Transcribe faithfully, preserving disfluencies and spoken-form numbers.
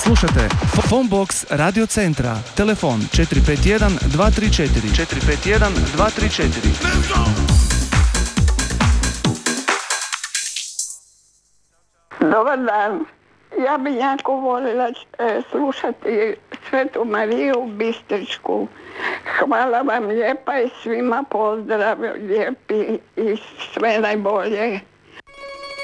Slušate Phonebox Radio Centra. Telefon četiri pet jedan dva tri četiri četiri pet jedan dva tri četiri. Dobar dan. Ja bi jako voljela e, slušati Svetu Mariju Bistričku. Hvala vam lijepa i svima pozdrav lijepi i sve najbolje.